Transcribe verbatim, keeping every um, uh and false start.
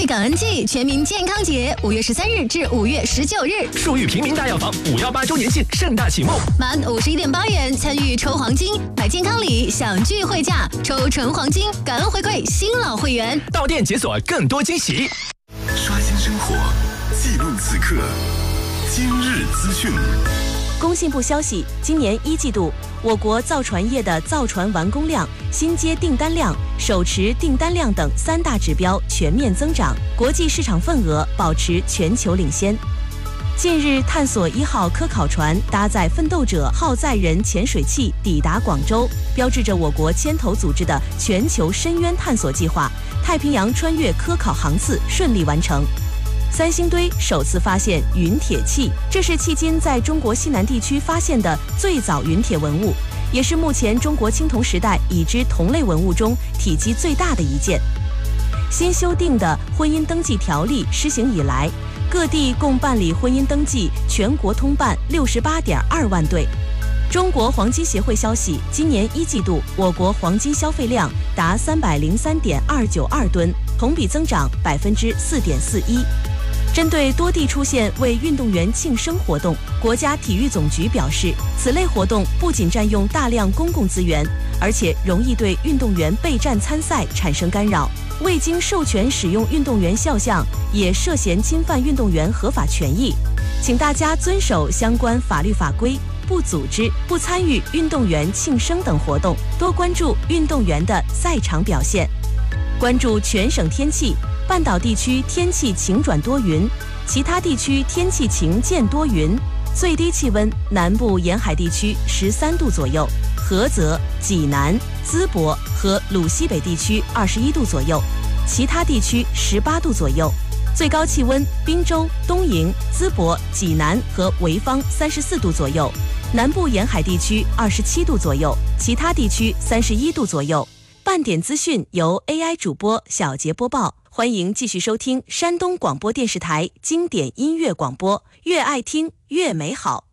感恩季全民健康节，五月十三日至五月十九日， 树玉平民大药房五幺八周年庆盛大启幕， 满五十一点八元参与抽黄金，买健康礼享聚会价，抽纯黄金，感恩回馈新老会员， 到店解锁更多惊喜。 刷新生活，记录此刻，今日资讯。 工信部消息，今年一季度，我国造船业的造船完工量、新接订单量、手持订单量等三大指标全面增长，国际市场份额保持全球领先。近日，探索一号科考船搭载奋斗者号载人潜水器抵达广州，标志着我国牵头组织的全球深渊探索计划太平洋穿越科考航次顺利完成。三星堆首次发现陨铁器，这是迄今在中国西南地区发现的最早陨铁文物，也是目前中国青铜时代已知同类文物中体积最大的一件。新修订的婚姻登记条例施行以来，各地共办理婚姻登记全国通办六十八点二万对。中国黄金协会消息，今年一季度我国黄金消费量达三百零三点二九二吨，同比增长百分之四点四一。针对多地出现为运动员庆生活动，国家体育总局表示，此类活动不仅占用大量公共资源，而且容易对运动员备战参赛产生干扰。未经授权使用运动员肖像，也涉嫌侵犯运动员合法权益。请大家遵守相关法律法规，不组织、不参与运动员庆生等活动，多关注运动员的赛场表现。关注全省天气。半岛地区天气晴转多云，其他地区天气晴见多云。最低气温，南部沿海地区十三度左右，菏泽、济南、淄博和鲁西北地区二十一度左右，其他地区十八度左右。最高气温，滨州、东营、淄博、济南和潍坊三十四度左右，南部沿海地区二十七度左右，其他地区三十一度左右。半点资讯由 A I 主播小杰播报。欢迎继续收听山东广播电视台经典音乐广播，越爱听越美好。